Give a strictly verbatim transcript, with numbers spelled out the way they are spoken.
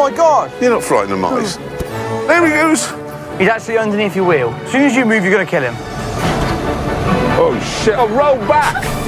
my God! You're not frightened of mice. There he goes. He's actually underneath your wheel. As soon as you move, you're going to kill him. Oh, shit. Oh, roll back.